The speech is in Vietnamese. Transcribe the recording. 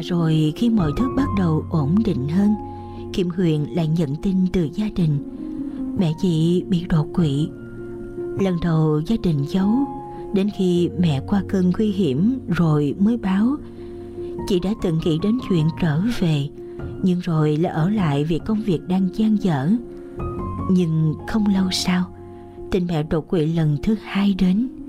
Và rồi khi mọi thứ bắt đầu ổn định hơn, Kim Huyền lại nhận tin từ gia đình mẹ chị bị đột quỵ. Lần đầu gia đình giấu, đến khi mẹ qua cơn nguy hiểm rồi mới báo. Chị đã từng nghĩ đến chuyện trở về, nhưng rồi lại ở lại vì công việc đang dang dở. Nhưng không lâu sau, tin mẹ đột quỵ lần thứ hai đến.